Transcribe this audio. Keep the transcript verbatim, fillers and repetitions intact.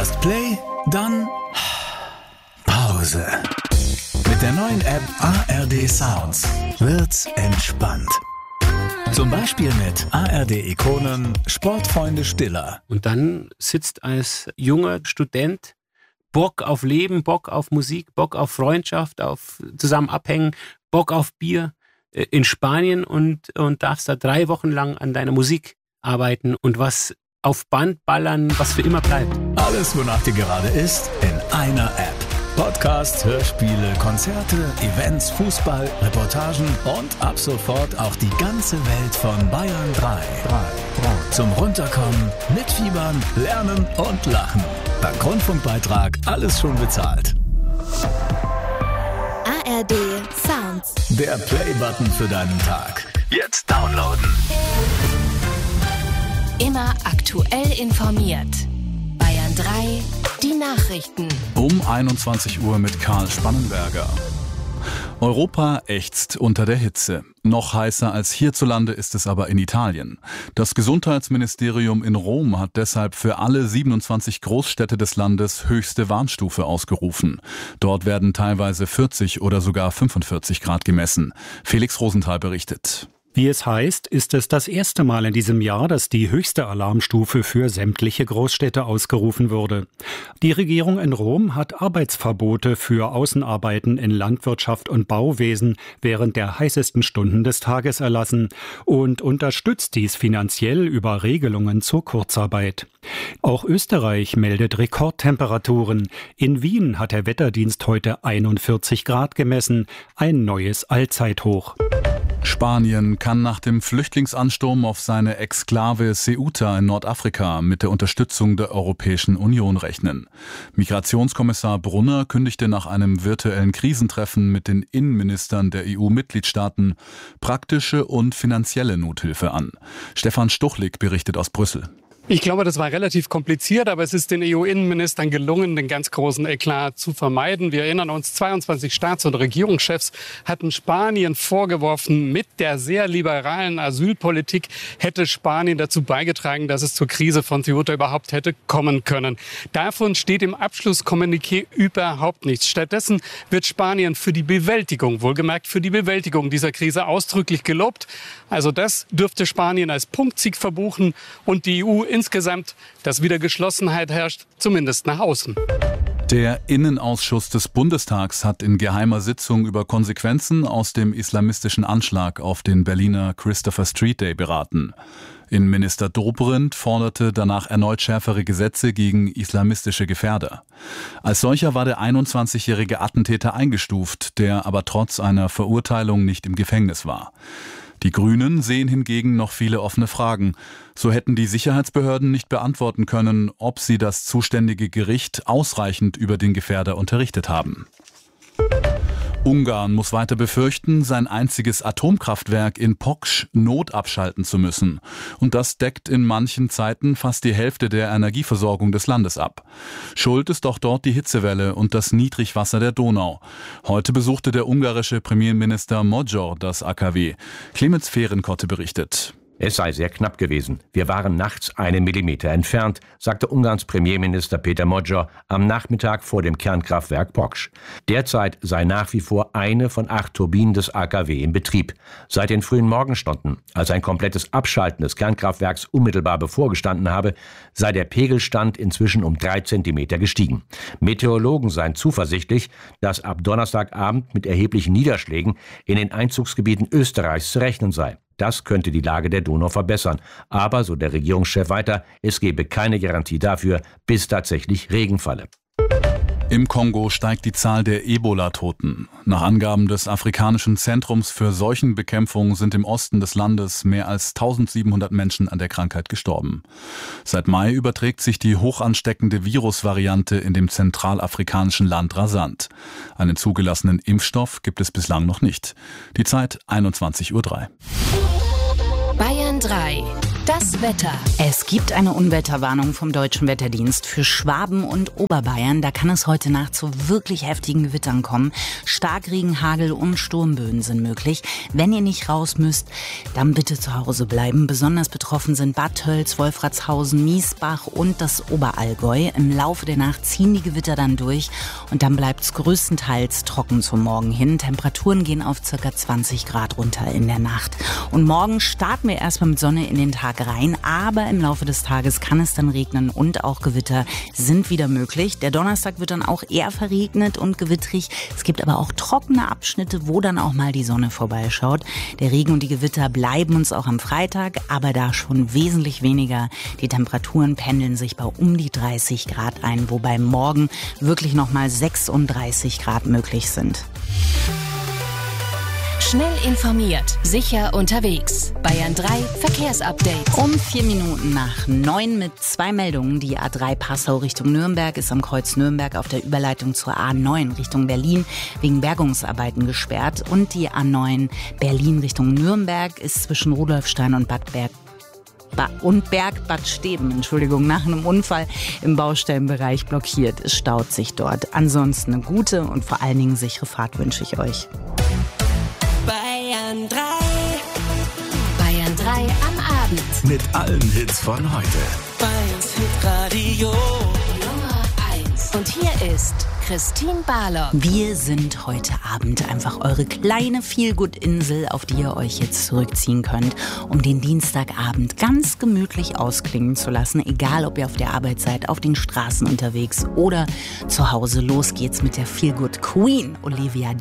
Erst Play, dann Pause. Mit der neuen App A R D Sounds wird's entspannt. Zum Beispiel mit A R D-Ikonen Sportfreunde Stiller. Und dann sitzt als junger Student Bock auf Leben, Bock auf Musik, Bock auf Freundschaft, auf zusammen abhängen, Bock auf Bier in Spanien und, und darfst da drei Wochen lang an deiner Musik arbeiten und was auf Band ballern, was für immer bleibt. Alles, wonach dir gerade ist, in einer App. Podcasts, Hörspiele, Konzerte, Events, Fußball, Reportagen und ab sofort auch die ganze Welt von Bayern drei. Zum Runterkommen, mitfiebern, lernen und lachen. Dank Rundfunkbeitrag alles schon bezahlt. A R D Sounds. Der Play-Button für deinen Tag. Jetzt downloaden. Immer aktuell informiert. Bayern drei, die Nachrichten. Um einundzwanzig Uhr mit Karl Spannenberger. Europa ächzt unter der Hitze. Noch heißer als hierzulande ist es aber in Italien. Das Gesundheitsministerium in Rom hat deshalb für alle siebenundzwanzig Großstädte des Landes höchste Warnstufe ausgerufen. Dort werden teilweise vierzig oder sogar fünfundvierzig Grad gemessen. Felix Rosenthal berichtet. Wie es heißt, ist es das erste Mal in diesem Jahr, dass die höchste Alarmstufe für sämtliche Großstädte ausgerufen wurde. Die Regierung in Rom hat Arbeitsverbote für Außenarbeiten in Landwirtschaft und Bauwesen während der heißesten Stunden des Tages erlassen und unterstützt dies finanziell über Regelungen zur Kurzarbeit. Auch Österreich meldet Rekordtemperaturen. In Wien hat der Wetterdienst heute einundvierzig Grad gemessen, ein neues Allzeithoch. Spanien kann nach dem Flüchtlingsansturm auf seine Exklave Ceuta in Nordafrika mit der Unterstützung der Europäischen Union rechnen. Migrationskommissar Brunner kündigte nach einem virtuellen Krisentreffen mit den Innenministern der E U-Mitgliedstaaten praktische und finanzielle Nothilfe an. Stefan Stuchlik berichtet aus Brüssel. Ich glaube, das war relativ kompliziert, aber es ist den E U-Innenministern gelungen, den ganz großen Eklat zu vermeiden. Wir erinnern uns, zweiundzwanzig Staats- und Regierungschefs hatten Spanien vorgeworfen, mit der sehr liberalen Asylpolitik hätte Spanien dazu beigetragen, dass es zur Krise von Ceuta überhaupt hätte kommen können. Davon steht im Abschlusskommuniqué überhaupt nichts. Stattdessen wird Spanien für die Bewältigung, wohlgemerkt für die Bewältigung dieser Krise ausdrücklich gelobt. Also das dürfte Spanien als Punktsieg verbuchen und die E U insgesamt, dass wieder Geschlossenheit herrscht, zumindest nach außen. Der Innenausschuss des Bundestags hat in geheimer Sitzung über Konsequenzen aus dem islamistischen Anschlag auf den Berliner Christopher Street Day beraten. Innenminister Dobrindt forderte danach erneut schärfere Gesetze gegen islamistische Gefährder. Als solcher war der einundzwanzigjährige Attentäter eingestuft, der aber trotz einer Verurteilung nicht im Gefängnis war. Die Grünen sehen hingegen noch viele offene Fragen. So hätten die Sicherheitsbehörden nicht beantworten können, ob sie das zuständige Gericht ausreichend über den Gefährder unterrichtet haben. Ungarn muss weiter befürchten, sein einziges Atomkraftwerk in Poksch notabschalten zu müssen. Und das deckt in manchen Zeiten fast die Hälfte der Energieversorgung des Landes ab. Schuld ist doch dort die Hitzewelle und das Niedrigwasser der Donau. Heute besuchte der ungarische Premierminister Magyar das A K W. Clemens Fehrenkotte berichtet. Es sei sehr knapp gewesen. Wir waren nachts einen Millimeter entfernt, sagte Ungarns Premierminister Peter Magyar am Nachmittag vor dem Kernkraftwerk Poksch. Derzeit sei nach wie vor eine von acht Turbinen des A K W in Betrieb. Seit den frühen Morgenstunden, als ein komplettes Abschalten des Kernkraftwerks unmittelbar bevorgestanden habe, sei der Pegelstand inzwischen um drei Zentimeter gestiegen. Meteorologen seien zuversichtlich, dass ab Donnerstagabend mit erheblichen Niederschlägen in den Einzugsgebieten Österreichs zu rechnen sei. Das könnte die Lage der Donau verbessern. Aber, so der Regierungschef weiter, es gebe keine Garantie dafür, bis tatsächlich Regen falle. Im Kongo steigt die Zahl der Ebola-Toten. Nach Angaben des Afrikanischen Zentrums für Seuchenbekämpfung sind im Osten des Landes mehr als eintausendsiebenhundert Menschen an der Krankheit gestorben. Seit Mai überträgt sich die hochansteckende Virusvariante in dem zentralafrikanischen Land rasant. Einen zugelassenen Impfstoff gibt es bislang noch nicht. Die Zeit einundzwanzig Uhr drei. Bayern drei. Das Wetter. Es gibt eine Unwetterwarnung vom Deutschen Wetterdienst für Schwaben und Oberbayern. Da kann es heute Nacht zu wirklich heftigen Gewittern kommen. Starkregen, Hagel und Sturmböen sind möglich. Wenn ihr nicht raus müsst, dann bitte zu Hause bleiben. Besonders betroffen sind Bad Tölz, Wolfratshausen, Miesbach und das Oberallgäu. Im Laufe der Nacht ziehen die Gewitter dann durch und dann bleibt es größtenteils trocken zum Morgen hin. Temperaturen gehen auf ca. zwanzig Grad runter in der Nacht. Und morgen starten wir erstmal mit Sonne in den Tag rein, aber im Laufe des Tages kann es dann regnen und auch Gewitter sind wieder möglich. Der Donnerstag wird dann auch eher verregnet und gewittrig. Es gibt aber auch trockene Abschnitte, wo dann auch mal die Sonne vorbeischaut. Der Regen und die Gewitter bleiben uns auch am Freitag, aber da schon wesentlich weniger. Die Temperaturen pendeln sich bei um die dreißig Grad ein, wobei morgen wirklich nochmal sechsunddreißig Grad möglich sind. Schnell informiert, sicher unterwegs. Bayern drei Verkehrsupdate. Um vier Minuten nach neun mit zwei Meldungen. Die A drei Passau Richtung Nürnberg ist am Kreuz Nürnberg auf der Überleitung zur A neun Richtung Berlin wegen Bergungsarbeiten gesperrt. Und die A neun Berlin Richtung Nürnberg ist zwischen Rudolfstein und Bad Berg und Berg Bad Steben, Entschuldigung, nach einem Unfall im Baustellenbereich blockiert. Es staut sich dort. Ansonsten eine gute und vor allen Dingen sichere Fahrt wünsche ich euch. Bayern drei. Bayern drei am Abend. Mit allen Hits von heute. Bayerns Hitradio Nummer eins. Und hier ist Christine Barlock. Wir sind heute Abend einfach eure kleine Feel-Good-Insel, auf die ihr euch jetzt zurückziehen könnt, um den Dienstagabend ganz gemütlich ausklingen zu lassen. Egal, ob ihr auf der Arbeit seid, auf den Straßen unterwegs oder zu Hause. Los geht's mit der Feel-Good Queen, Olivia